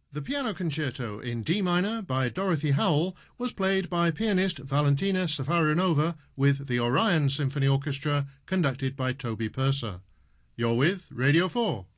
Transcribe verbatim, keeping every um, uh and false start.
The piano concerto in D minor by Dorothy Howell was played by pianist Valentina Safarionova with the Orion Symphony Orchestra, conducted by Toby Purser. You're with Radio four.